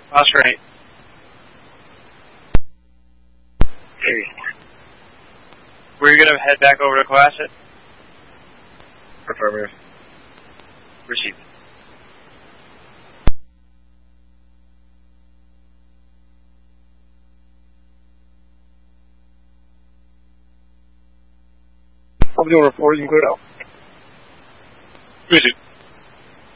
Oscar 8. We're going to head back over to Cohasset? Affirmative. Received. I'm doing a report, you can clear it out. Received.